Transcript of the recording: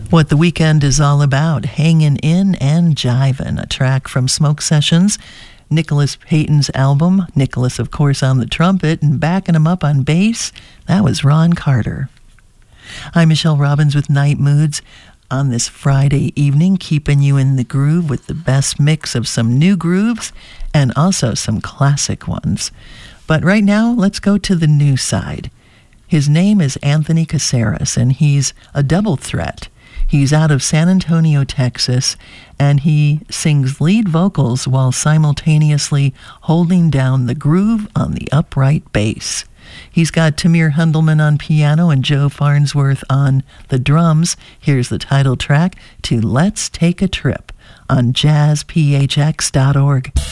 What the Weekend is all about, hanging in and jivin', a track from Smoke Sessions, Nicholas Payton's album. Nicholas, of course, on the trumpet, and backing him up on bass, that was Ron Carter. I'm Michelle Robbins with Night Moods on this Friday evening, keeping you in the groove with the best mix of some new grooves and also some classic ones. But right now, let's go to the new side. His name is Anthony Caceres, and he's a double threat. He's out of San Antonio, Texas, and he sings lead vocals while simultaneously holding down the groove on the upright bass. He's got Tamir Hundelman on piano and Joe Farnsworth on the drums. Here's the title track to Let's Take a Trip on jazzphx.org.